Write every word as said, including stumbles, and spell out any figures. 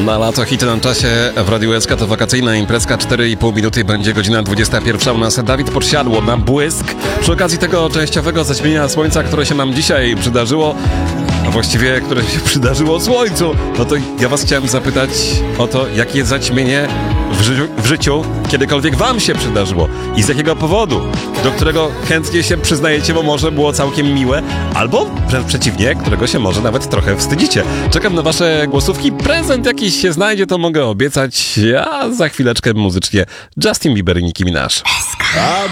Na lato hity na czasie w Radiu S K to wakacyjna imprezka, cztery i pół minuty, będzie godzina dwudziesta pierwsza. U nas Dawid Podsiadło na błysk. Przy okazji tego częściowego zaćmienia słońca, które się nam dzisiaj przydarzyło, a właściwie które się przydarzyło słońcu, no to ja was chciałem zapytać o to, jakie zaćmienie w, ży- w życiu kiedykolwiek wam się przydarzyło i z jakiego powodu, do którego chętnie się przyznajecie, bo może było całkiem miłe, albo wręcz przeciwnie, którego się może nawet trochę wstydzicie. Czekam na wasze głosówki, prezent jakiś się znajdzie, to mogę obiecać, a za chwileczkę muzycznie Justin Bieber i Nicki Minaj.